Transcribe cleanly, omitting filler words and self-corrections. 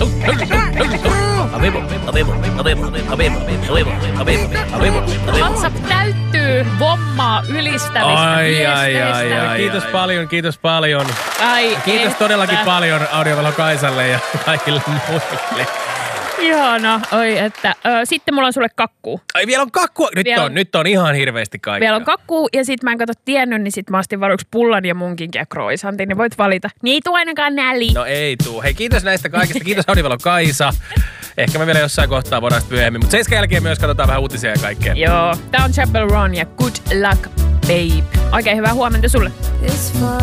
WhatsApp täyttyy vommaa ylistävistä viesteistä. Kiitos paljon. Kiitos todellakin paljon Audiovalo Kaisalle ja kaikille muille. Ihana, oi että. Sitten mulla on sulle kakkuu. Ai vielä on kakkua? Nyt on ihan hirveästi kaikkea. Vielä on kakkuu ja sit mä en tiennyt, niin sit mä ostin varuksi pullan ja munkin ja croissantin, niin voit valita. Niin ei tuu ainakaan näli. No ei tuu. Hei, kiitos näistä kaikista. Kiitos Audiovalo Kaisa. Ehkä me vielä jossain kohtaa voidaan sitten myöhemmin. Mutta 7 jälkeen myös katsotaan vähän uutisia ja kaikkea. Joo. Tää on Chapel Ron ja Good Luck Babe. Oikein hyvää huomenta sulle.